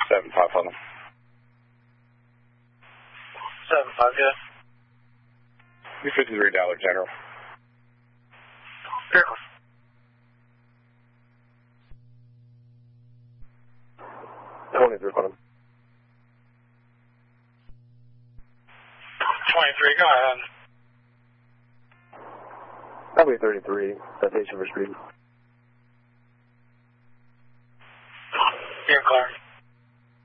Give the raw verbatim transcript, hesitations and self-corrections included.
seven five on them. seven five, yeah. U fifty-three Dollar General. Vehicle. twenty-three on them. twenty-three, go ahead. Probably thirty-three, citation for speed.